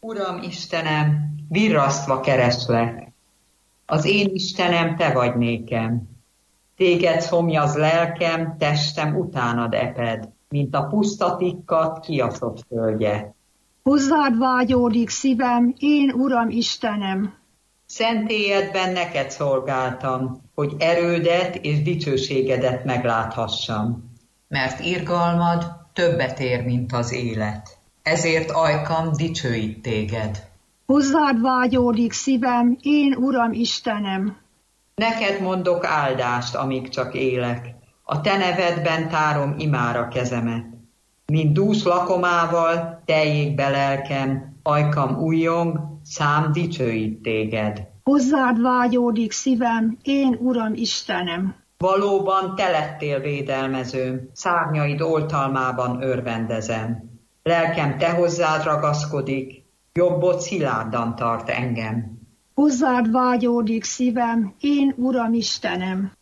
Uram Istenem, virrasztva kereslek. Az én Istenem, te vagy nékem. Téged szomjaz lelkem, testem utánad eped, mint a puszta tikkat kiaszott földje. Hozzád vágyódik szívem, én Uram Istenem. Szentélyedben neked szolgáltam, hogy erődet és dicsőségedet megláthassam. Mert irgalmad többet ér, mint az élet. Ezért ajkam dicsőít téged. Hozzád vágyódik szívem, én Uram Istenem. Neked mondok áldást, amíg csak élek. A te nevedben tárom imára kezemet. Mint dús lakomával teljék be lelkem, ajkam újjong, szám dicsőít téged. Hozzád vágyódik szívem, én Uram Istenem. Valóban te lettél védelmezőm, szárnyaid oltalmában örvendezem. Lelkem te hozzád ragaszkodik, jobbod szilárdan tart engem. Hozzád vágyódik szívem, én Uram Istenem.